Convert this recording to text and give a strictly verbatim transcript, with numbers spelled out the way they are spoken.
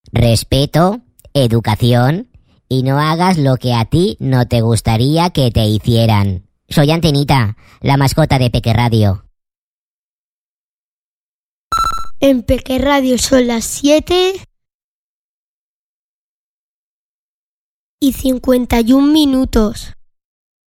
respeto, educación y no hagas lo que a ti no te gustaría que te hicieran. Soy Antenita, la mascota de Peque Radio. En Peque Radio son las siete y cincuenta y un minutos.